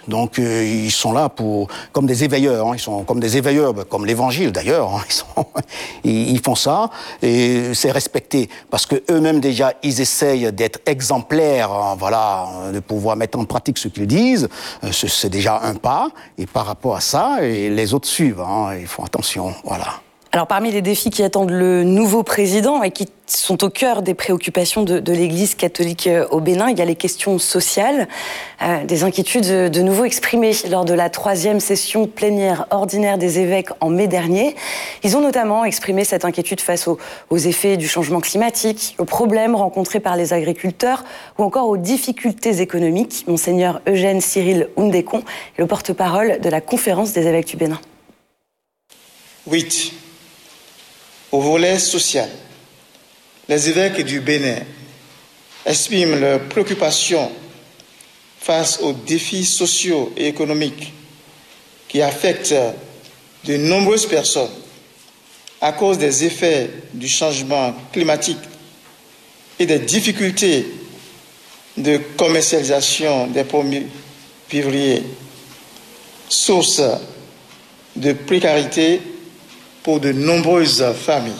Donc ils sont là comme des éveilleurs, hein. Ils sont comme des éveilleurs, comme l'Évangile d'ailleurs, hein. Ils font ça et c'est respecté parce que eux-mêmes déjà ils essayent d'être exemplaires, hein, voilà, de pouvoir mettre en pratique ce qu'ils disent. C'est déjà un pas et par rapport à ça, et les autres suivent, hein. Ils font attention, voilà. Alors, parmi les défis qui attendent le nouveau président et qui sont au cœur des préoccupations de l'Église catholique au Bénin, il y a les questions sociales, des inquiétudes de nouveau exprimées lors de la 3e session plénière ordinaire des évêques en mai dernier. Ils ont notamment exprimé cette inquiétude face aux effets du changement climatique, aux problèmes rencontrés par les agriculteurs ou encore aux difficultés économiques. Monseigneur Eugène Cyril Oundékon est le porte-parole de la Conférence des évêques du Bénin. 8. Au volet social, les évêques du Bénin expriment leurs préoccupations face aux défis sociaux et économiques qui affectent de nombreuses personnes à cause des effets du changement climatique et des difficultés de commercialisation des produits vivriers, source de précarité pour de nombreuses familles.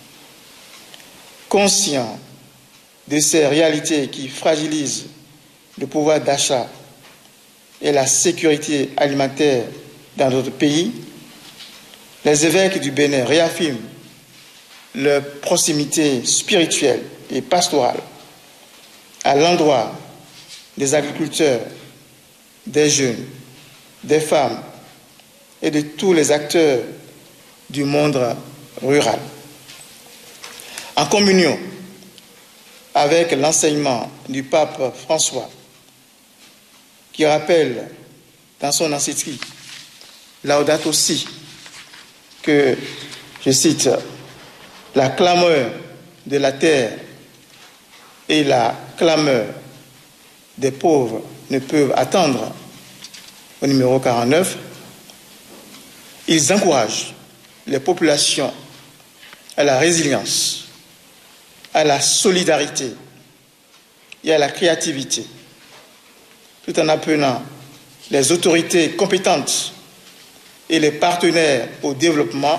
Conscients de ces réalités qui fragilisent le pouvoir d'achat et la sécurité alimentaire dans notre pays, les évêques du Bénin réaffirment leur proximité spirituelle et pastorale à l'endroit des agriculteurs, des jeunes, des femmes et de tous les acteurs du monde rural. En communion avec l'enseignement du pape François, qui rappelle dans son encyclique Laudato Si que, je cite, la clameur de la terre et la clameur des pauvres ne peuvent attendre, au numéro 49, ils encouragent les populations à la résilience, à la solidarité et à la créativité, tout en appelant les autorités compétentes et les partenaires au développement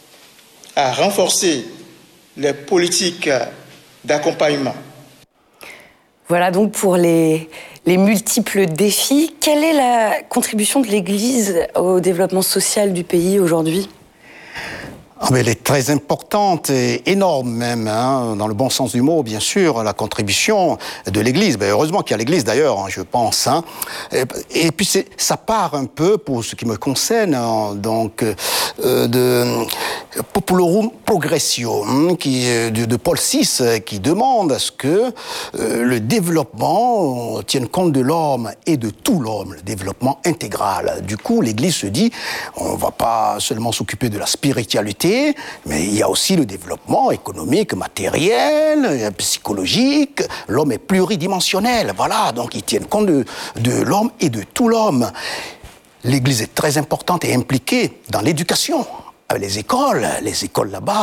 à renforcer les politiques d'accompagnement. Voilà donc pour les multiples défis. Quelle est la contribution de l'Église au développement social du pays aujourd'hui ? Mais elle est très importante et énorme même, hein, dans le bon sens du mot, bien sûr, la contribution de l'Église. Ben, heureusement qu'il y a l'Église d'ailleurs, hein, je pense. Hein. Et puis ça part un peu, pour ce qui me concerne, hein, donc de Populorum Progressio, hein, de Paul VI, qui demande à ce que le développement tienne compte de l'homme et de tout l'homme, le développement intégral. Du coup, l'Église se dit, on ne va pas seulement s'occuper de la spiritualité, mais il y a aussi le développement économique, matériel, psychologique. L'homme est pluridimensionnel, voilà, donc ils tiennent compte de l'homme et de tout l'homme. L'Église est très importante et impliquée dans l'éducation. Les écoles là-bas,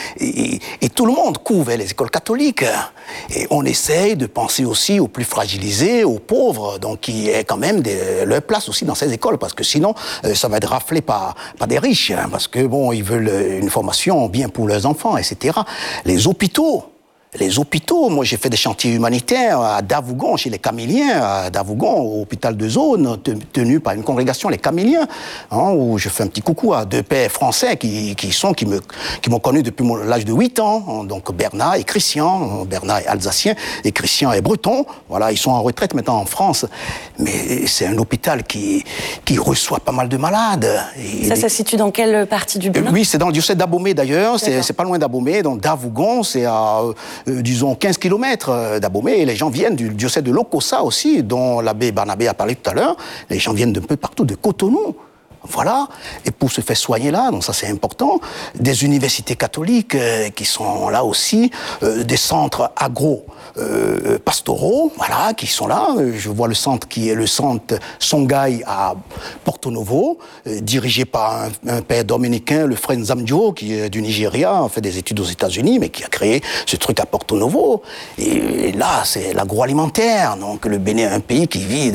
et tout le monde couvre les écoles catholiques. Et on essaye de penser aussi aux plus fragilisés, aux pauvres, donc qui est quand même leur place aussi dans ces écoles, parce que sinon, ça va être raflé par des riches, hein, parce que bon, ils veulent une formation bien pour leurs enfants, etc. Les hôpitaux, moi j'ai fait des chantiers humanitaires à Davougon, chez les Camiliens, à Davougon, au hôpital de zone, tenu par une congrégation, les Camiliens, hein, où je fais un petit coucou à deux pères français qui m'ont connu depuis l'âge de 8 ans, hein, donc Bernard et Christian. Bernard est alsacien et Christian est breton. Voilà, ils sont en retraite maintenant en France. Mais c'est un hôpital qui reçoit pas mal de malades. Ça se situe dans quelle partie du Bénin ? Oui, c'est dans le diocèse d'Abomey d'ailleurs, c'est pas loin d'Abomey, donc Davougon, c'est à disons 15 km d'Abomey, et les gens viennent du diocèse de Lokossa aussi, dont l'abbé Barnabé a parlé tout à l'heure. Les gens viennent d'un peu partout, de Cotonou. Voilà, et pour se faire soigner là, donc ça c'est important, des universités catholiques qui sont là aussi, des centres agro-pastoraux, voilà, qui sont là. Je vois le centre qui est le centre Songhai à Porto Novo, dirigé par un père dominicain, le frère Nzamdio, qui est du Nigeria, a fait des études aux États-Unis, mais qui a créé ce truc à Porto Novo. Et là, c'est l'agroalimentaire, donc le Bénin est un pays qui vit